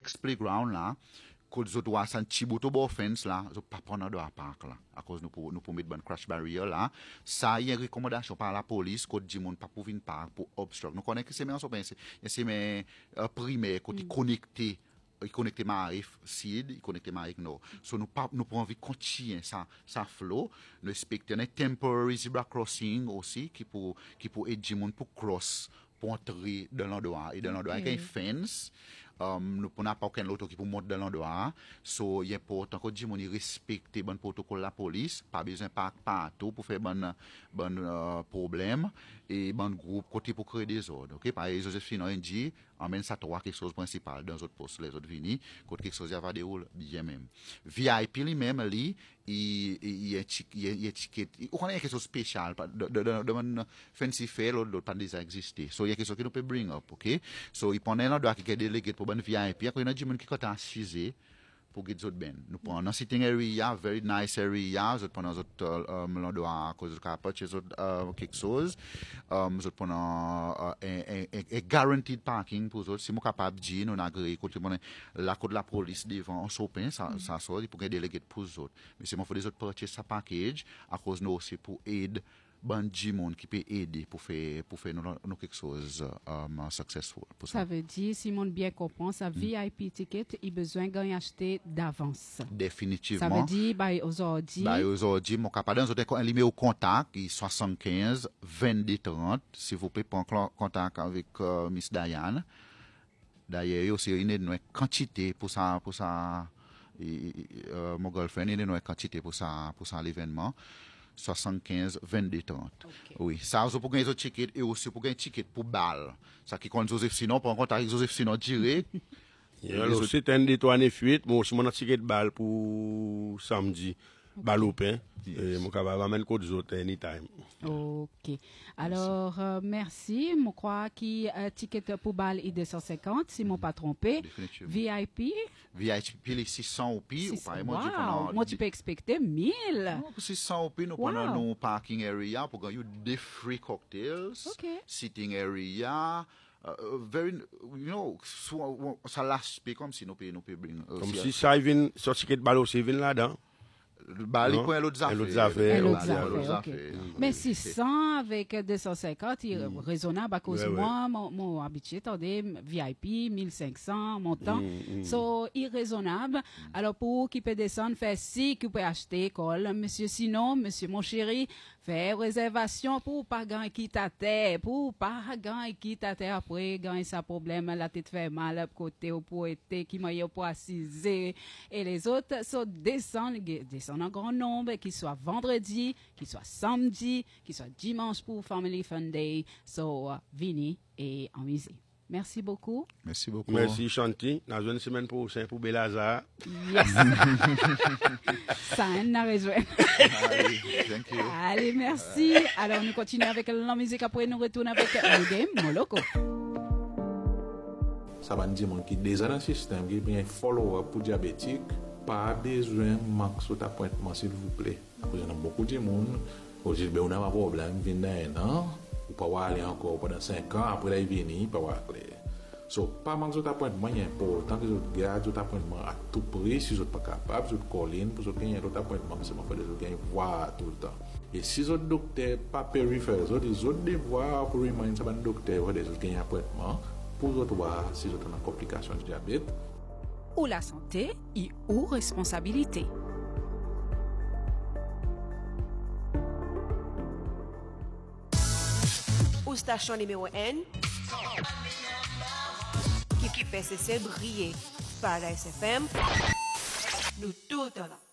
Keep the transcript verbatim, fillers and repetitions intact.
next playground là, quand vous doit un petit bout de offense là, vous pas prendre dans parc là, à cause nous pour nous pour mettre une crash barrier là. Ça y a une recommandation par la police quand dit monde pas pour venir parc pour obstruct. Nous connaissons que c'est mais c'est c'est mais primaire côté connecté. Il connecte Marif Sud, il connecte Marif Nord. So nous pas nous pas envie de continuer ça ça flow. Nous respecter un temporary zebra crossing aussi qui pour qui pour aider monde pour cross pour entrer dans l'endroit et dans l'endroit avec une fence. Um, nous n'avons pas aucun autre qui peut monter dans l'endroit. So, il est important que les gens respectent le bon protocole de la police. Pas besoin de partout pour faire bon, bon uh, problème. Et bon groupe côté pour créer des ordres. Okay? Par exemple, Joséphine a dit, emmène ça trois quelque chose de principal dans les autres postes, les autres vignes, quand quelque chose va dérouler bien même. V I P lui-même, lui, il est étiquette. Il y a quelque chose de spécial. De mon fancy fair, l'autre pas déjà existé. So, il y a quelque chose que nous pouvons bring up. Okay? So, il prend un endroit qui est délégué pour un V I P. Après, il y a des gens qui sont assisés pour que les autres ben. Nous prenons un sitting area, very nice area. Nous prenons un autre l'endroit à cause de purchase quelque chose. Nous prenons un guaranteed parking pour eux. Si nous sommes capables de dire, nous avons agréé, quand on est la côte de la police devant, on s'open, ça sort, il faut qu'il délégué pour eux autres. Mais si on fait des autres purchase sa package, à cause nous aussi pour aider. Bon, du monde qui peut aider pour faire, pour faire nous, nous quelque chose um, successful. Pour ça. Ça veut dire, si mon bien comprend, ça V I P ticket, il a besoin d'en acheter d'avance. Définitivement. Ça veut dire, bah, aujourd'hui. Bah, aujourd'hui, mon capitaine, vous avez un numéro contact, qui est soixante-quinze vingt-deux trente. S'il vous plaît, prendre contact avec uh, Miss Diane. D'ailleurs, il y a aussi une quantité pour ça, pour ça, et, uh, mon girlfriend, il y a une quantité pour ça, pour ça, l'événement. soixante-quinze vingt-deux trente. Okay. Oui, ça vous pour gagner un ticket et aussi pour gagner un ticket pour balle. Ça qui compte Joseph Sinon pour contact avec Joseph Sinon direct. Alors c'est un détour en fuite, moi aussi mon ticket de balle pour samedi. Okay. Balle au pain. Et mon capable amène code autres anytime. OK. Alors euh, merci, je crois que euh, ticket pour balle est deux cent cinquante si je ne pas trompé. V I P V I P les six cents ou pire, wow. Moi tu peux expecter mille. Non, six cents ou pire nous prenons nos parking area pour gagner des free cocktails, okay. Sitting area. Uh, very, you know, so, ça l'aspect comme si nous pouvons nous bring. Uh, comme si ça vient, sur ticket de balle aussi vient là-dedans. Bah, les points, l'autre affaire. Mais six cents avec deux cent cinquante, il est mm. raisonnable à cause de ouais, moi, ouais. mon, mon habitué, attendez, V I P, mille cinq cents, montant. Mm, mm. So, irraisonnable. Mm. Alors, pour qui peut descendre, faire si, qui peut acheter, call, monsieur, sinon, monsieur, mon chéri, faire réservation pour pas gagner qui t'attend, pour pas gagner qui t'attend après, gagner sa problème, la tête fait mal, côté au pour été, qui m'a pour assiser, et les autres, so, descendre, descendre en grand nombre, qu'il soit vendredi, qu'il soit samedi, qu'il soit dimanche pour Family Fun Day. So, uh, vini et amusez. Merci beaucoup. Merci beaucoup. Merci Chanty. Dans une semaine prochaine pour Belazar. Yes. Ça, on a raison. Allez, thank you. Allez, merci. Alors, nous continuons avec la musique. Après, nous retournons avec le game Moloko. Ça va nous dire qu'il y a déjà un système qui est un follow-up pour diabétique. Pas besoin de max appointment, s'il vous plaît. Parce qu'il y a beaucoup de monde. Aujourd'hui, on a un problème, il vient d'un an. Ou pas aller encore pendant cinq ans, après il vient, pas voir clair. So, pas manquer d'appointment, il est important que vous gardez votre appointement à tout prix, si vous n'êtes pas capable, si vous êtes colline, pour que vous ayez votre appointtement, mais c'est pas fait de vous voir tout le temps. Et si votre docteur pas périphère, vous avez des autres devoirs pour reminder ça, votre docteur, vous avez un appointment, pour vous voir si vous avez une complication du diabète. Ou la santé et ou responsabilité. Ou station numéro un qui, qui fait cesser briller. Paradise F M, nous tout là.